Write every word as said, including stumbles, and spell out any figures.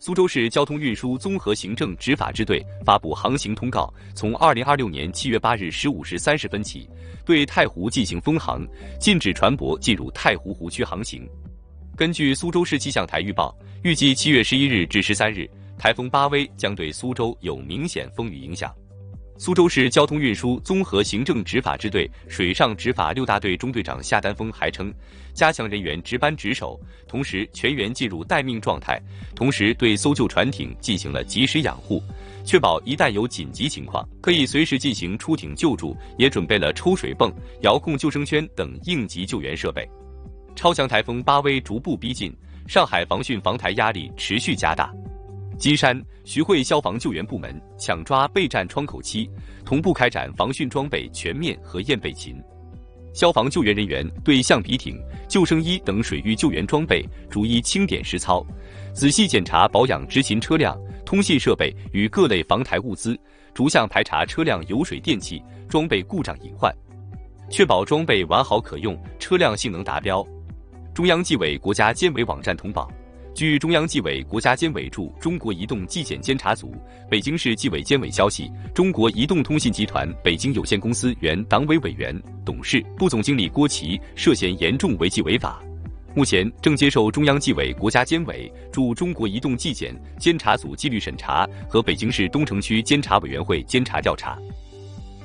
苏州市交通运输综合行政执法支队发布航行通告，从二零二六年七月八日十五时三十分起，对太湖进行封航，禁止船舶进入太湖湖区航行。根据苏州市气象台预报，预计七月十一日至十三日，台风巴威将对苏州有明显风雨影响。苏州市交通运输综合行政执法支队水上执法六大队中队长夏丹峰还称，加强人员值班值守，同时全员进入待命状态，同时对搜救船艇进行了及时养护，确保一旦有紧急情况，可以随时进行出艇救助，也准备了抽水泵、遥控救生圈等应急救援设备。超强台风巴威逐步逼近，上海防汛防台压力持续加大。金山、徐汇消防救援部门抢抓备战窗口期，同步开展防汛装备全面核验备勤。消防救援人员对橡皮艇、救生衣等水域救援装备逐一清点实操，仔细检查保养执勤车辆、通信设备与各类防台物资，逐项排查车辆油水电气、装备故障隐患，确保装备完好可用，车辆性能达标。中央纪委国家监委网站通报，据中央纪委国家监委驻中国移动纪检监察组北京市纪委监委消息，中国移动通信集团北京有限公司原党委委员、董事、部总经理郭琦涉嫌严重违纪违法，目前正接受中央纪委国家监委驻中国移动纪检监察组纪律审查和北京市东城区监察委员会监察调查。